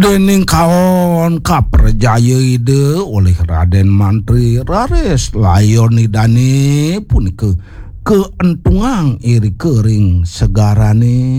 Dening kaon kaperjaya ide oleh Raden Mantri Rares Layoni Dani punika keentungang iri kering segarane